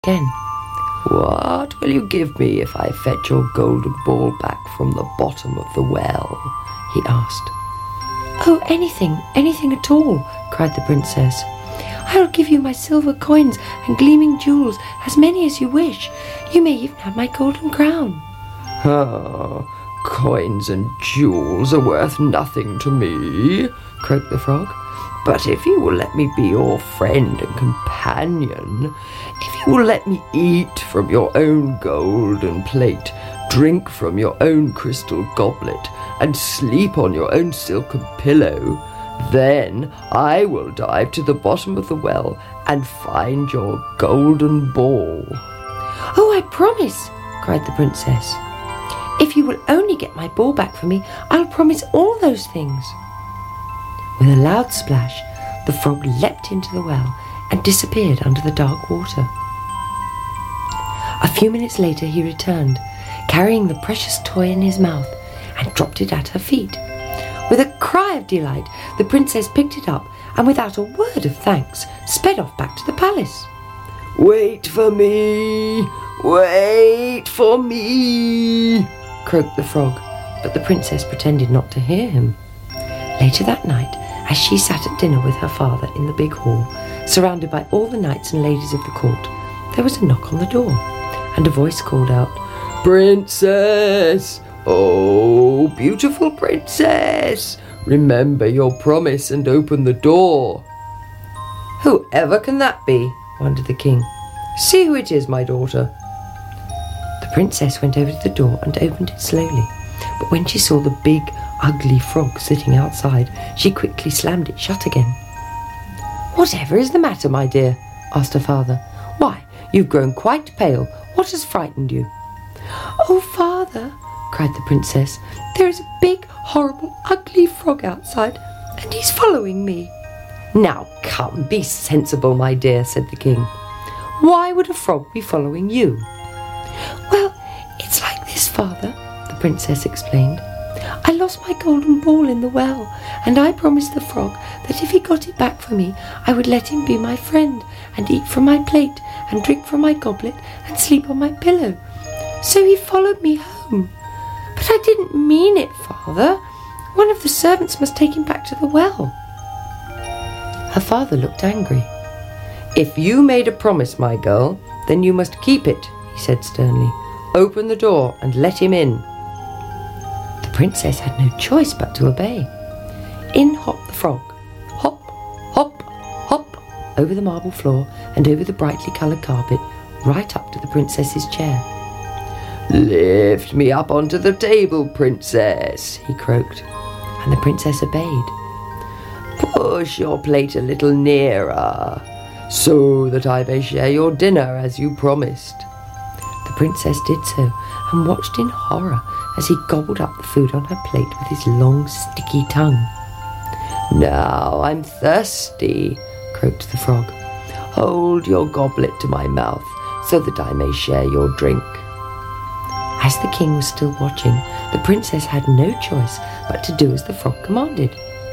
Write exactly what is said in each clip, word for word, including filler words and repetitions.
again. "What will you give me if I fetch your golden ball back from the bottom of the well?" he asked. "Oh, anything, anything at all," cried the princess. "I'll give you my silver coins and gleaming jewels, as many as you wish. You may even have my golden crown." "Oh, coins and jewels are worth nothing to me," croaked the frog. "But if you will let me be your friend and companion, if you will let me eat from your own golden plate, drink from your own crystal goblet, and sleep on your own silken pillow, then I will dive to the bottom of the well and find your golden ball." "Oh, I promise," cried the princess. "If you will only get my ball back for me, I'll promise all those things." With a loud splash, the frog leapt into the well and disappeared under the dark water. A few minutes later he returned, carrying the precious toy in his mouth, and dropped it at her feet. With a cry of delight, the princess picked it up and, without a word of thanks, sped off back to the palace. "Wait for me! Wait for me!" croaked the frog, but the princess pretended not to hear him. Later that night, as she sat at dinner with her father in the big hall, surrounded by all the knights and ladies of the court, there was a knock on the door, and a voice called out, "Princess! Oh, beautiful princess! Remember your promise and open the door." "Whoever can that be?" wondered the king. "See who it is, my daughter." The princess went over to the door and opened it slowly, but when she saw the big, ugly frog sitting outside, she quickly slammed it shut again. "Whatever is the matter, my dear?" asked her father. "Why, you've grown quite pale. What has frightened you?" "Oh, father," cried the princess, "there is a big, horrible, ugly frog outside, and he's following me." "Now come, be sensible, my dear," said the king. "Why would a frog be following you?" "Well, it's like this, father," the princess explained. "I lost my golden ball in the well, and I promised the frog that if he got it back for me, I would let him be my friend, and eat from my plate, and drink from my goblet, and sleep on my pillow. So he followed me home. But I didn't mean it, father. One of the servants must take him back to the well." Her father looked angry. "If you made a promise, my girl, then you must keep it," he said sternly. "Open the door and let him in." The princess had no choice but to obey. In hopped the frog, hop, hop, hop, over the marble floor and over the brightly coloured carpet, right up to the princess's chair. "Lift me up onto the table, princess," he croaked, and the princess obeyed. "Push your plate a little nearer, so that I may share your dinner as you promised." The princess did so, and watched in horror as he gobbled up the food on her plate with his long, sticky tongue. "Now I'm thirsty," croaked the frog. "Hold your goblet to my mouth, so that I may share your drink." As the king was still watching, the princess had no choice but to do as the frog commanded.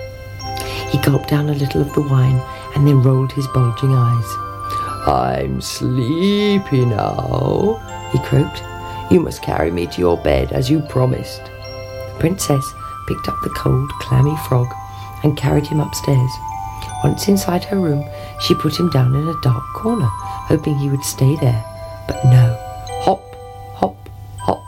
He gulped down a little of the wine and then rolled his bulging eyes. "I'm sleepy now," he croaked. "You must carry me to your bed as you promised." The princess picked up the cold, clammy frog and carried him upstairs. Once inside her room, she put him down in a dark corner, hoping he would stay there. But no. Hop, hop, hop.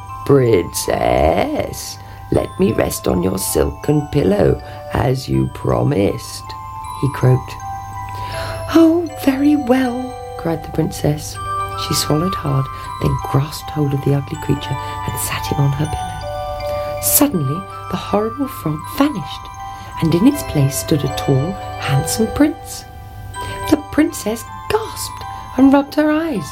"Princess, let me rest on your silken pillow as you promised," he croaked. "Oh, very well," cried the princess. She swallowed hard, then grasped hold of the ugly creature and sat him on her pillow. Suddenly, the horrible frog vanished, and in its place stood a tall, handsome prince. The princess gasped and rubbed her eyes.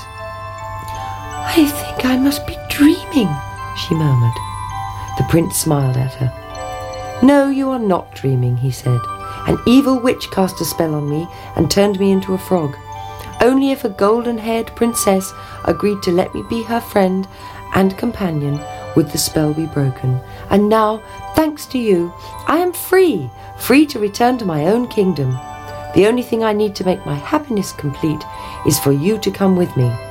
"I think I must be dreaming," she murmured. The prince smiled at her. "No, you are not dreaming," he said. "An evil witch cast a spell on me and turned me into a frog. Only if a golden-haired princess agreed to let me be her friend and companion would the spell be broken. And now, thanks to you, I am free, free to return to my own kingdom. The only thing I need to make my happiness complete is for you to come with me.